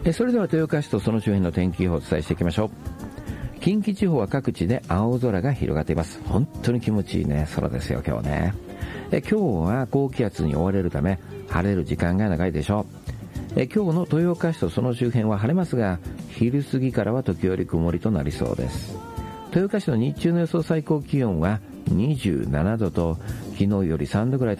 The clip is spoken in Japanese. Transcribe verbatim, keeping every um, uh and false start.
えそれでは豊岡市とその周辺の天気予報をお伝えしていきましょう。近畿地方は各地で青空が広がっています。本当に気持ちいいね空ですよ今日ね。え今日は高気圧に覆われるため晴れる時間が長いでしょう。え今日の豊岡市とその周辺は晴れますが、昼過ぎからは時折曇りとなりそうです。豊岡市の日中の予想最高気温はにじゅうななどと昨日よりさんどぐらい